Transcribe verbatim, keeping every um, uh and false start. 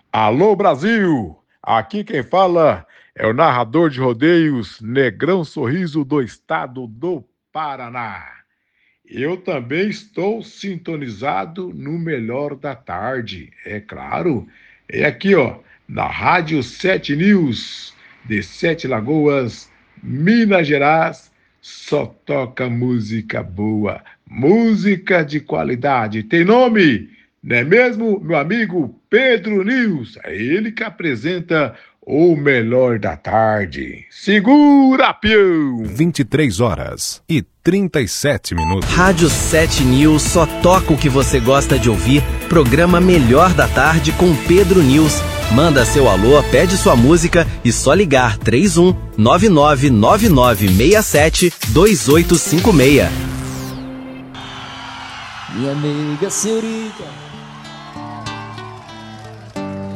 Alô Brasil, aqui quem fala é o narrador de rodeios Negrão Sorriso do estado do Paraná. Eu também estou sintonizado no melhor da tarde, é claro. É aqui, ó, na Rádio Sete News, de Sete Lagoas, Minas Gerais, só toca música boa, música de qualidade. Tem nome, não é mesmo, meu amigo Pedro News? É ele que apresenta o melhor da tarde. Segura, peão! vinte e três horas e trinta e sete minutos. Rádio Sete News só toca o que você gosta de ouvir. Programa Melhor da Tarde com Pedro News. Manda seu alô, pede sua música e só ligar três um nove nove nove nove seis sete dois oito cinco seis. Minha amiga senhorita